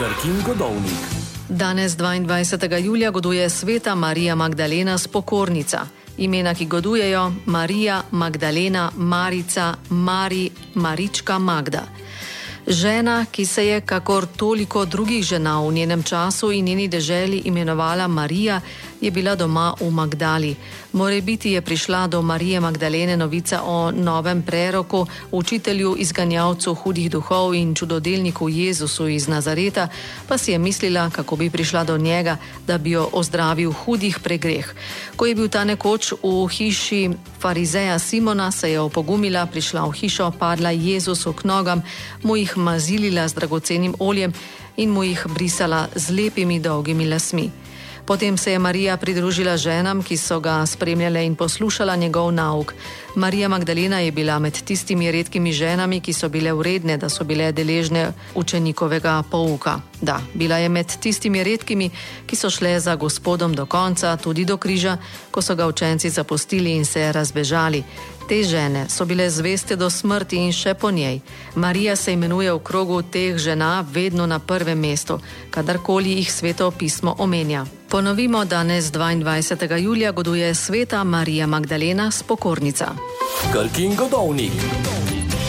Krkin godovnik. Danes 22. julija goduje sveta Marija Magdalena Spokornica. Imena, ki godujejo: Marija, Magdalena, Marica, Mari, Marička, Magda. Žena, ki se je, kakor toliko drugih žena v njenem času in njeni deželi, imenovala Marija, je bila doma v Magdali. Morebiti je prišla do Marije Magdalene novica o novem preroku, učitelju, izganjavcu hudih duhov in čudodelniku Jezusu iz Nazareta, pa si je mislila, kako bi prišla do njega, da bi jo ozdravil hudih pregreh. Ko je bil ta nekoč v hiši farizeja Simona, se je opogumila, prišla v hišo, padla Jezusu k nogam, mu jih mazilila z dragocenim oljem in mu jih brisala z lepimi dolgimi lasmi. Potem se je Marija pridružila ženam, ki so ga spremljale in poslušala njegov nauk. Marija Magdalena je bila med tistimi redkimi ženami, ki so bile vredne, da so bile deležne učenikovega pouka. Da, bila je med tistimi redkimi, ki so šle za Gospodom do konca, tudi do križa, ko so ga učenci zapustili in se razbežali. Te žene so bile zveste do smrti in še po njej. Marija se imenuje v krogu teh žena vedno na prvem mestu, kadarkoli jih Sveto pismo omenja. Ponovimo, danes 22. julija goduje sveta Marija Magdalena Spokornica. Krkin godovnik.